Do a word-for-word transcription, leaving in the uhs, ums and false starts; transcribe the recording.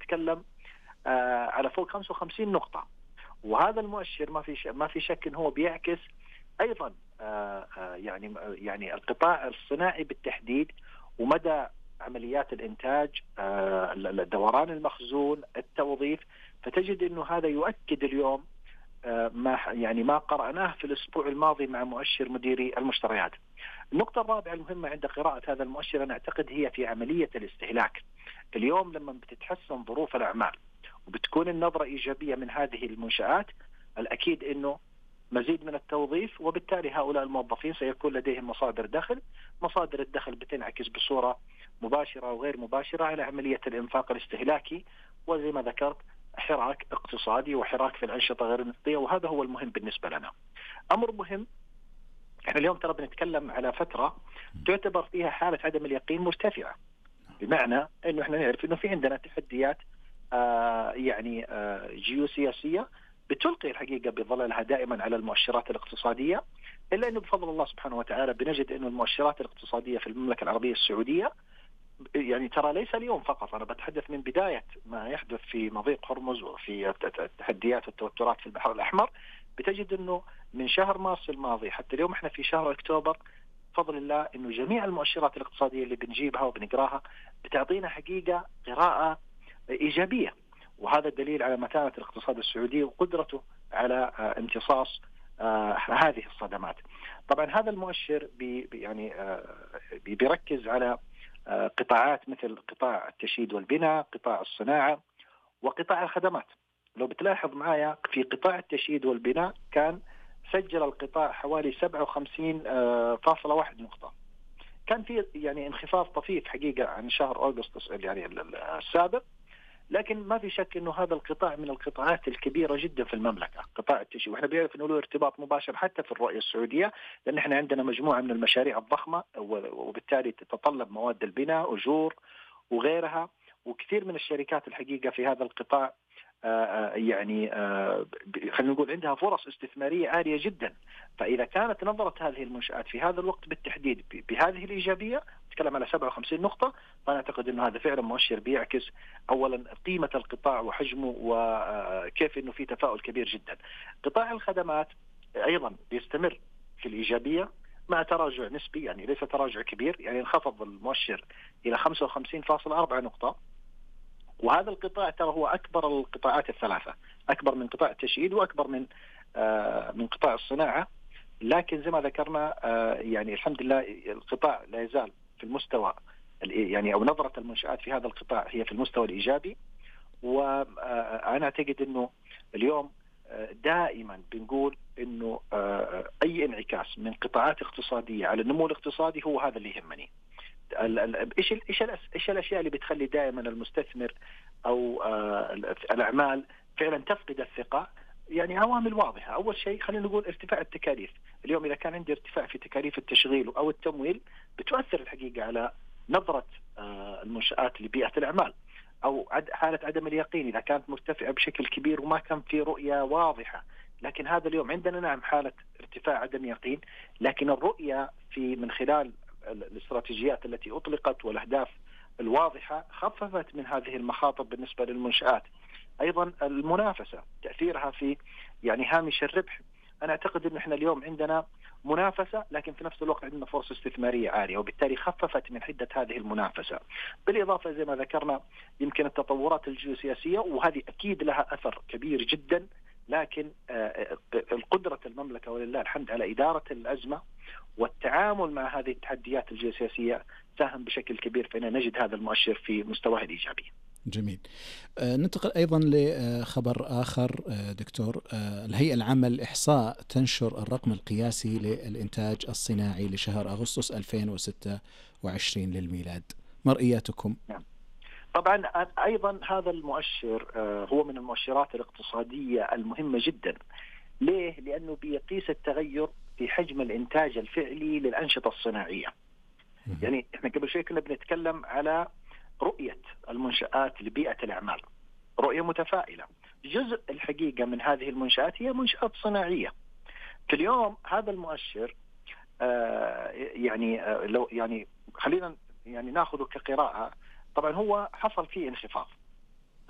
بنتكلم آه على فوق خمسة وخمسين نقطة. وهذا المؤشر ما في ما في شك إن هو بيعكس أيضا آه آه يعني يعني القطاع الصناعي بالتحديد ومدى عمليات الإنتاج، آه دوران المخزون، التوظيف. فتجد إنه هذا يؤكد اليوم آه ما يعني ما قرأناه في الأسبوع الماضي مع مؤشر مديري المشتريات. النقطة الرابعة المهمة عند قراءة هذا المؤشر أنا أعتقد هي في عملية الاستهلاك. اليوم لما بتتحسن ظروف الأعمال وبتكون النظرة إيجابية من هذه المنشآت، الأكيد أنه مزيد من التوظيف، وبالتالي هؤلاء الموظفين سيكون لديهم مصادر دخل. مصادر الدخل بتنعكس بصورة مباشرة وغير مباشرة على عملية الإنفاق الاستهلاكي، وزي ما ذكرت حراك اقتصادي وحراك في الأنشطة غير النفطية، وهذا هو المهم بالنسبة لنا. أمر مهم، احنا اليوم ترى بنتكلم على فترة تعتبر فيها حالة عدم اليقين مرتفعة، بمعنى انه احنا نعرف انه في عندنا تحديات آه يعني آه جيوسياسية بتلقي الحقيقة بظلالها دائما على المؤشرات الاقتصادية، الا انه بفضل الله سبحانه وتعالى بنجد انه المؤشرات الاقتصادية في المملكة العربية السعودية يعني ترى ليس اليوم فقط، أنا بتحدث من بداية ما يحدث في مضيق هرمز وفي التحديات والتوترات في البحر الأحمر، بتجد أنه من شهر مارس الماضي حتى اليوم احنا في شهر أكتوبر بفضل الله أنه جميع المؤشرات الاقتصادية اللي بنجيبها وبنقراها بتعطينا حقيقة قراءة إيجابية، وهذا الدليل على متانة الاقتصاد السعودي وقدرته على امتصاص هذه الصدمات. طبعا هذا المؤشر بي يعني بيركز على قطاعات مثل قطاع التشييد والبناء، قطاع الصناعة، وقطاع الخدمات. لو بتلاحظ معايا في قطاع التشييد والبناء كان سجل القطاع حوالي سبعة وخمسين فاصلة واحد نقطة، كان في يعني انخفاض طفيف حقيقة عن شهر أغسطس يعني السابق، لكن ما في شك انه هذا القطاع من القطاعات الكبيره جدا في المملكه، قطاع التشييد، واحنا بنعرف انه له ارتباط مباشر حتى في الرؤيه السعوديه، لان احنا عندنا مجموعه من المشاريع الضخمه وبالتالي تتطلب مواد البناء، اجور وغيرها، وكثير من الشركات الحقيقه في هذا القطاع آه يعني آه خلينا نقول عندها فرص استثماريه عاليه جدا. فاذا كانت نظره هذه المنشآت في هذا الوقت بالتحديد بهذه الايجابيه، نتكلم على سبعة وخمسين نقطه، فانا اعتقد انه هذا فعلا مؤشر بيعكس اولا قيمه القطاع وحجمه وكيف انه في تفاؤل كبير جدا. قطاع الخدمات ايضا بيستمر في الايجابيه مع تراجع نسبي، يعني ليس تراجع كبير، يعني انخفض المؤشر الى خمسة وخمسين فاصلة أربعة نقطه، وهذا القطاع ترى هو أكبر القطاعات الثلاثة، أكبر من قطاع التشييد وأكبر من آه من قطاع الصناعة، لكن زي ما ذكرنا آه يعني الحمد لله القطاع لا يزال في المستوى يعني أو نظرة المنشآت في هذا القطاع هي في المستوى الإيجابي. وأنا أعتقد أنه اليوم دائما بنقول أنه آه أي انعكاس من قطاعات اقتصادية على النمو الاقتصادي هو هذا اللي يهمني. ايش ايش ايش الاشياء اللي بتخلي دائما المستثمر او الاعمال فعلا تفقد الثقه؟ يعني عوامل واضحه. اول شيء خلينا نقول ارتفاع التكاليف. اليوم اذا كان عندي ارتفاع في تكاليف التشغيل او التمويل بتؤثر الحقيقه على نظره المنشآت لبيئه الاعمال، او حاله عدم اليقين اذا كانت مرتفعه بشكل كبير وما كان في رؤيه واضحه. لكن هذا اليوم عندنا نعم حاله ارتفاع عدم يقين، لكن الرؤيه في من خلال الاستراتيجيات التي أطلقت والأهداف الواضحة خففت من هذه المخاطر بالنسبة للمنشآت. أيضا المنافسة تأثيرها في يعني هامش الربح. أنا أعتقد أن احنا اليوم عندنا منافسة، لكن في نفس الوقت عندنا فرصة استثمارية عالية، وبالتالي خففت من حدة هذه المنافسة. بالإضافة زي ما ذكرنا يمكن التطورات الجيوسياسية، وهذه أكيد لها أثر كبير جدا، لكن القدرة المملكة ولله الحمد على إدارة الأزمة والتعامل مع هذه التحديات الجيوسياسية ساهم بشكل كبير فإن نجد هذا المؤشر في مستواه الإيجابي. جميل. آه ننتقل أيضا لخبر آخر آه دكتور. آه الهيئة العامة للإحصاء تنشر الرقم القياسي للإنتاج الصناعي لشهر أغسطس ألفين وستة وعشرين للميلاد، مرئياتكم؟ نعم. طبعا أيضا هذا المؤشر آه هو من المؤشرات الاقتصادية المهمة جدا. ليه؟ لأنه بيقيس التغير في حجم الإنتاج الفعلي للأنشطة الصناعية. يعني إحنا قبل شوي كنا بنتكلم على رؤية المنشآت لبيئة الأعمال، رؤية متفائلة. جزء الحقيقة من هذه المنشآت هي منشآت صناعية. في اليوم هذا المؤشر آه يعني آه لو يعني خلينا يعني ناخذه كقراءة. طبعا هو حصل فيه انخفاض